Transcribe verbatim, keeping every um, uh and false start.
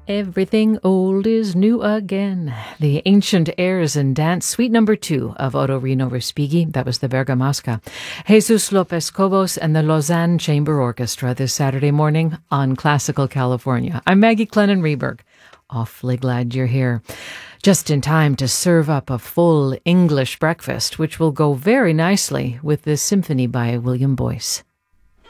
Everything old is new again. The ancient airs and dance, suite number two of Otorino Respighi. That was the Bergamasca. Jesus Lopez Cobos and the Lausanne Chamber Orchestra this Saturday morning on Classical California. I'm Maggie Clennon Reberg. Awfully glad you're here. Just in time to serve up a full English breakfast, which will go very nicely with this symphony by William Boyce.